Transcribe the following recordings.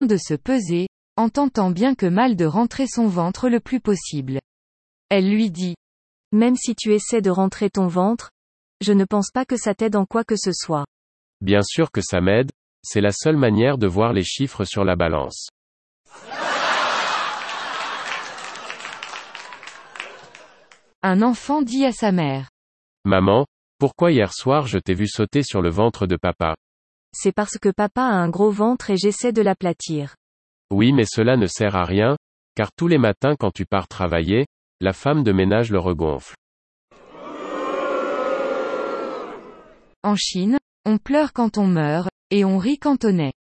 de se peser, en tentant bien que mal de rentrer son ventre le plus possible. Elle lui dit. Même si tu essaies de rentrer ton ventre, je ne pense pas que ça t'aide en quoi que ce soit. Bien sûr que ça m'aide, c'est la seule manière de voir les chiffres sur la balance. Un enfant dit à sa mère. Maman, pourquoi hier soir je t'ai vu sauter sur le ventre de papa? C'est parce que papa a un gros ventre et j'essaie de l'aplatir. Oui, mais cela ne sert à rien, car tous les matins quand tu pars travailler, la femme de ménage le regonfle. En Chine, on pleure quand on meurt, et on rit quand on naît.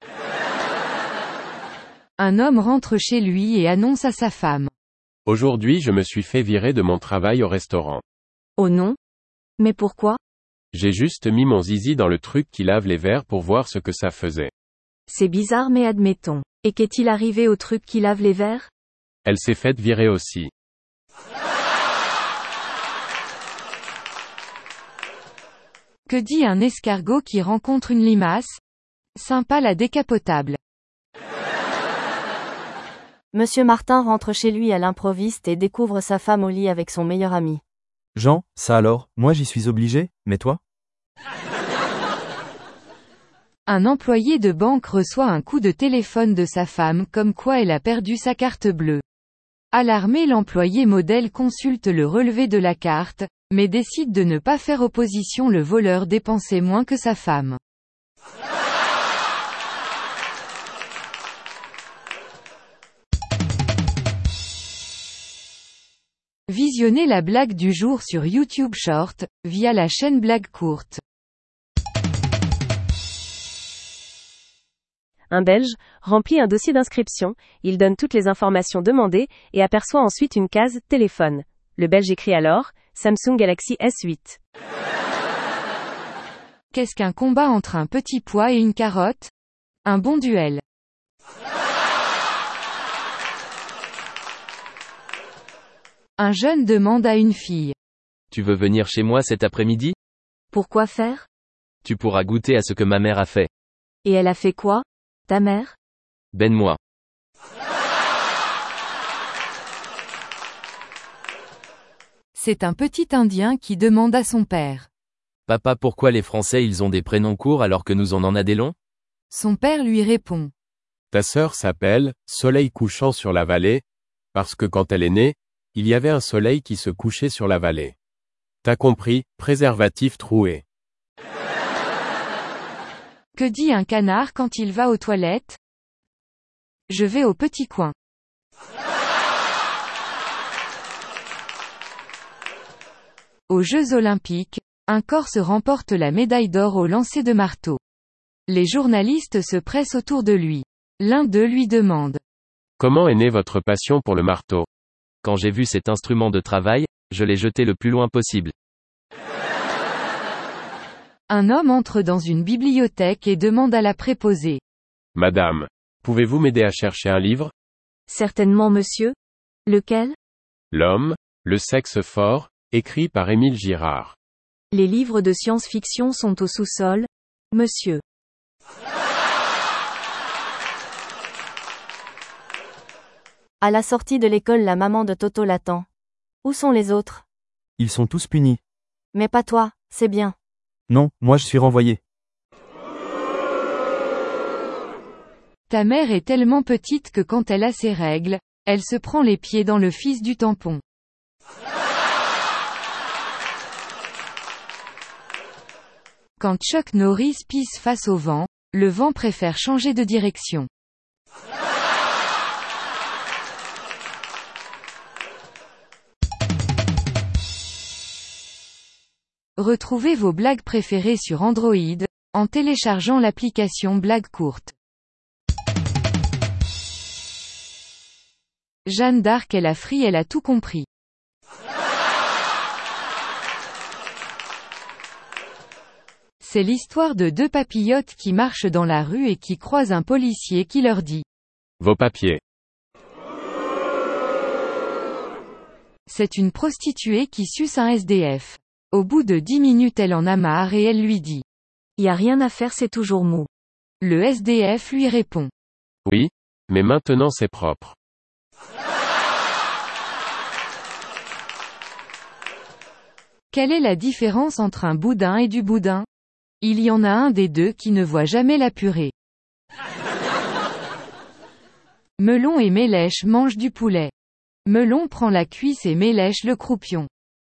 Un homme rentre chez lui et annonce à sa femme. Aujourd'hui je me suis fait virer de mon travail au restaurant. Oh non? Mais pourquoi? J'ai juste mis mon zizi dans le truc qui lave les verres pour voir ce que ça faisait. C'est bizarre mais admettons. Et qu'est-il arrivé au truc qui lave les verres? Elle s'est faite virer aussi. Que dit un escargot qui rencontre une limace? Sympa la décapotable. Monsieur Martin rentre chez lui à l'improviste et découvre sa femme au lit avec son meilleur ami. Jean, ça alors, moi j'y suis obligé, mais toi? Un employé de banque reçoit un coup de téléphone de sa femme comme quoi elle a perdu sa carte bleue. Alarmé, l'employé modèle consulte le relevé de la carte, mais décide de ne pas faire opposition. Le voleur dépensait moins que sa femme. Visionnez la blague du jour sur YouTube Short, via la chaîne Blague Courte. Un Belge remplit un dossier d'inscription, il donne toutes les informations demandées, et aperçoit ensuite une case « Téléphone ». Le Belge écrit alors « Samsung Galaxy S8 ». Qu'est-ce qu'un combat entre un petit pois et une carotte? Un bon duel. Un jeune demande à une fille. Tu veux venir chez moi cet après-midi? Pourquoi faire? Tu pourras goûter à ce que ma mère a fait. Et elle a fait quoi? Ta mère? Ben-moi. C'est un petit Indien qui demande à son père. Papa, pourquoi les Français ils ont des prénoms courts alors que nous on en a des longs? Son père lui répond. Ta sœur s'appelle Soleil couchant sur la vallée, parce que quand elle est née, il y avait un soleil qui se couchait sur la vallée. T'as compris, préservatif troué. Que dit un canard quand il va aux toilettes? Je vais au petit coin. Aux Jeux Olympiques, un Corse remporte la médaille d'or au lancer de marteau. Les journalistes se pressent autour de lui. L'un d'eux lui demande. Comment est née votre passion pour le marteau? Quand j'ai vu cet instrument de travail, je l'ai jeté le plus loin possible. Un homme entre dans une bibliothèque et demande à la préposée. Madame, pouvez-vous m'aider à chercher un livre? Certainement monsieur. Lequel? L'homme, le sexe fort, écrit par Émile Girard. Les livres de science-fiction sont au sous-sol, monsieur. À la sortie de l'école, la maman de Toto l'attend. Où sont les autres? Ils sont tous punis. Mais pas toi, c'est bien. Non, moi je suis renvoyé. Ta mère est tellement petite que quand elle a ses règles, elle se prend les pieds dans le fils du tampon. Quand Chuck Norris pisse face au vent, le vent préfère changer de direction. Retrouvez vos blagues préférées sur Android, en téléchargeant l'application Blague Courte. Jeanne d'Arc est la frie, elle a tout compris. C'est l'histoire de deux papillotes qui marchent dans la rue et qui croisent un policier qui leur dit. Vos papiers. C'est une prostituée qui suce un SDF. Au bout de 10 minutes elle en a marre et elle lui dit. Y a rien à faire, c'est toujours mou. Le SDF lui répond. Oui, mais maintenant c'est propre. Quelle est la différence entre un boudin et du boudin? Il y en a un des deux qui ne voit jamais la purée. Melon et Mélèche mangent du poulet. Melon prend la cuisse et Mélèche le croupion.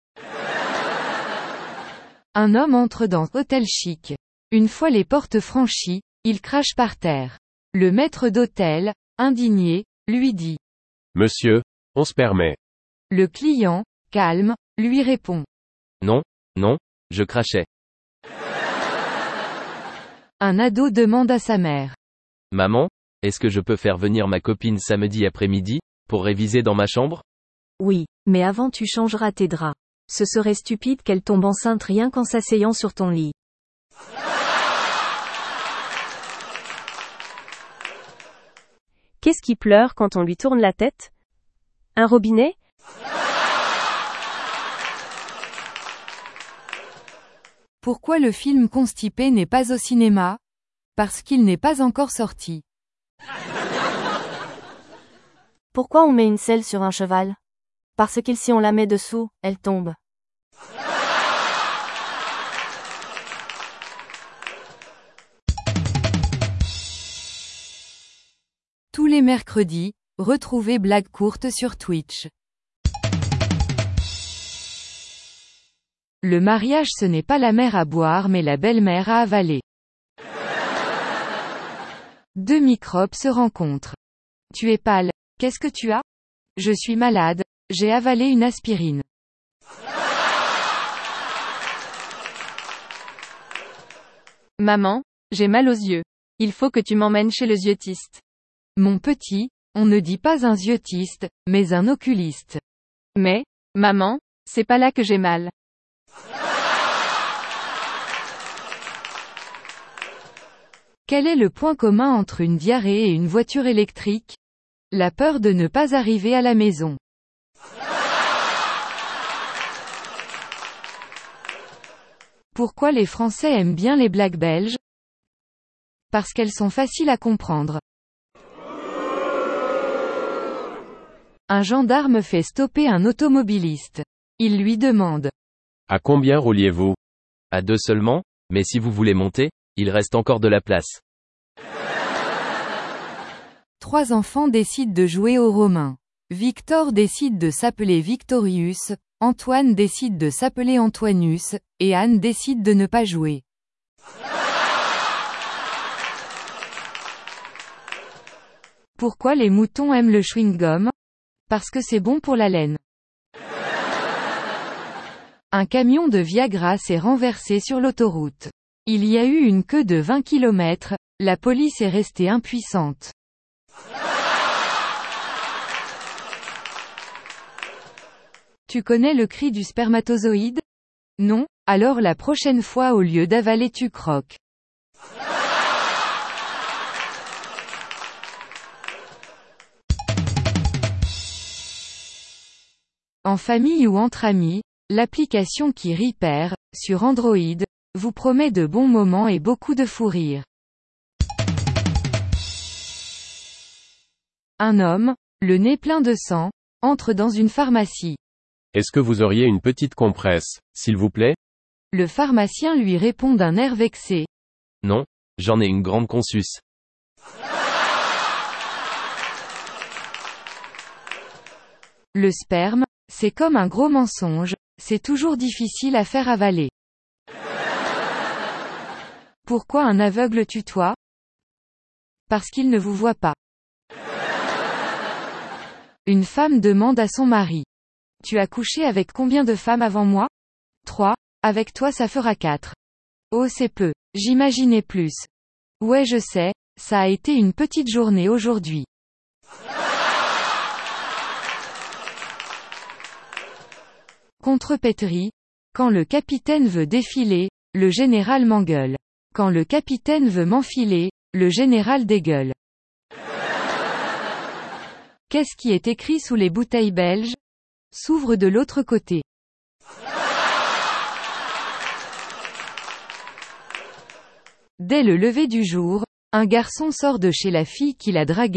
Un homme entre dans hôtel chic. Une fois les portes franchies, il crache par terre. Le maître d'hôtel, indigné, lui dit. Monsieur, on se permet. Le client, calme, lui répond. Non, non, je crachais. Un ado demande à sa mère. Maman, est-ce que je peux faire venir ma copine samedi après-midi, pour réviser dans ma chambre? Oui, mais avant tu changeras tes draps. Ce serait stupide qu'elle tombe enceinte rien qu'en s'asseyant sur ton lit. Qu'est-ce qui pleure quand on lui tourne la tête? Un robinet? Pourquoi le film Constipé n'est pas au cinéma? Parce qu'il n'est pas encore sorti. Pourquoi on met une selle sur un cheval? Parce que si on la met dessous, elle tombe. Tous les mercredis, retrouvez Blagues courtes sur Twitch. Le mariage, ce n'est pas la mère à boire mais la belle-mère à avaler. Deux microbes se rencontrent. Tu es pâle, qu'est-ce que tu as? Je suis malade, j'ai avalé une aspirine. Maman, j'ai mal aux yeux. Il faut que tu m'emmènes chez le yeux-tiste. Mon petit, on ne dit pas un yeux-tiste, mais un oculiste. Mais, maman, c'est pas là que j'ai mal. Quel est le point commun entre une diarrhée et une voiture électrique? La peur de ne pas arriver à la maison. Pourquoi les Français aiment bien les blagues belges? Parce qu'elles sont faciles à comprendre. Un gendarme fait stopper un automobiliste. Il lui demande. À combien rouliez-vous? À 2 seulement, mais si vous voulez monter, il reste encore de la place. 3 enfants décident de jouer aux Romains. Victor décide de s'appeler Victorius, Antoine décide de s'appeler Antoinus, et Anne décide de ne pas jouer. Pourquoi les moutons aiment le chewing-gum? Parce que c'est bon pour la laine. Un camion de Viagra s'est renversé sur l'autoroute. Il y a eu une queue de 20 km, la police est restée impuissante. Tu connais le cri du spermatozoïde? Non? Alors la prochaine fois au lieu d'avaler tu croques. En famille ou entre amis, l'application qui Repair, sur Android, vous promet de bons moments et beaucoup de fou rire. Un homme, le nez plein de sang, entre dans une pharmacie. Est-ce que vous auriez une petite compresse, s'il vous plaît? Le pharmacien lui répond d'un air vexé. Non, j'en ai une grande consus. Le sperme, c'est comme un gros mensonge, c'est toujours difficile à faire avaler. Pourquoi un aveugle tutoie? Parce qu'il ne vous voit pas. Une femme demande à son mari. Tu as couché avec combien de femmes avant moi? 3, avec toi ça fera 4. Oh c'est peu, j'imaginais plus. Ouais je sais, ça a été une petite journée aujourd'hui. Contrepétrie. Quand le capitaine veut défiler, le général m'engueule. Quand le capitaine veut m'enfiler, le général dégueule. Qu'est-ce qui est écrit sous les bouteilles belges? S'ouvre de l'autre côté. Dès le lever du jour, Un garçon sort de chez la fille qu'il a draguée